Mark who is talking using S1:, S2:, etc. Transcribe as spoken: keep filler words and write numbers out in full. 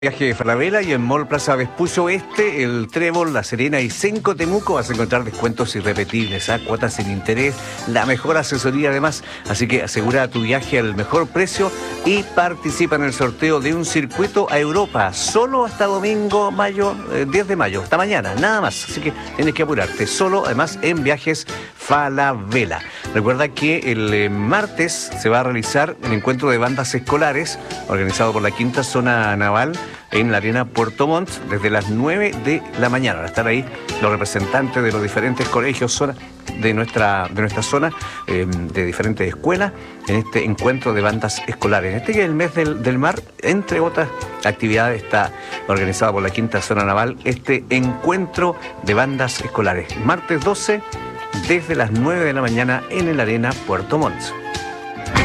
S1: Viaje de Falabella y en Mall Plaza Vespucio Oeste, el Trébol, La Serena y Senco Temuco vas a encontrar descuentos irrepetibles, ¿eh? Cuotas sin interés, la mejor asesoría además, así que asegura tu viaje al mejor precio y participa en el sorteo de un circuito a Europa, solo hasta domingo, mayo, eh, diez de mayo, hasta mañana, nada más, así que tienes que apurarte, solo además en Viajes Falabella. Recuerda que el eh, martes se va a realizar el encuentro de bandas escolares organizado por la Quinta Zona Naval en la Arena Puerto Montt desde las nueve de la mañana. Van a estar ahí los representantes de los diferentes colegios zona, de, nuestra, de nuestra zona, eh, de diferentes escuelas, en este encuentro de bandas escolares. Este que es el mes del, del mar, entre otras actividades, está organizado por la Quinta Zona Naval este encuentro de bandas escolares. Martes doce, desde las nueve de la mañana en la Arena Puerto Montt.